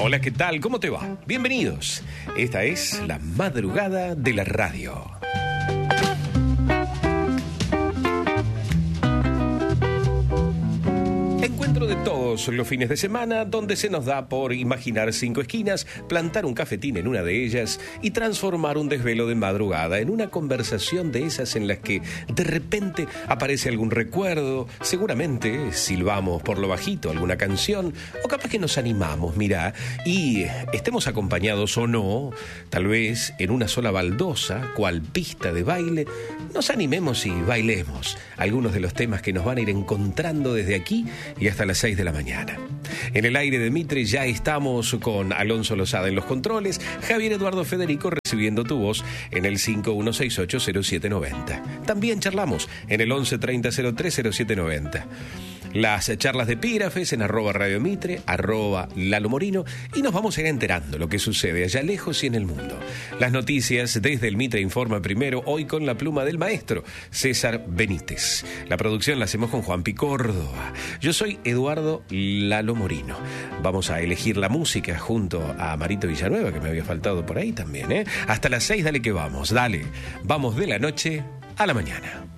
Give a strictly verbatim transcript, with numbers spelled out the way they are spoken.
Hola, ¿qué tal? ¿Cómo te va? Bienvenidos. Esta es La Madrugada de la Radio. Encuentro de todos los fines de semana donde se nos da por imaginar cinco esquinas, plantar un cafetín en una de ellas y transformar un desvelo de madrugada en una conversación de esas en las que de repente aparece algún recuerdo, seguramente silbamos por lo bajito alguna canción o capaz que nos animamos, mirá, y estemos acompañados o no, tal vez en una sola baldosa, cual pista de baile, nos animemos y bailemos algunos de los temas que nos van a ir encontrando desde aquí y hasta las seis de la mañana. En el aire de Mitre ya estamos con Alonso Lozada en los controles, Javier Eduardo Federico recibiendo tu voz en el cinco uno seis ocho cero siete nueve cero. También charlamos en el once treinta cero tres cero siete nueve cero. Las charlas de epígrafes en arroba Radio Mitre, arroba Lalo Morino, y nos vamos a ir enterando lo que sucede allá lejos y en el mundo. Las noticias desde el Mitre Informa primero, hoy con la pluma del maestro César Benítez. La producción la hacemos con Juan Pi Córdoba. Yo soy Eduardo Lalo Morino. Vamos a elegir la música junto a Marito Villanueva, que me había faltado por ahí también, ¿eh? Hasta las seis, dale que vamos, dale. Vamos de la noche a la mañana.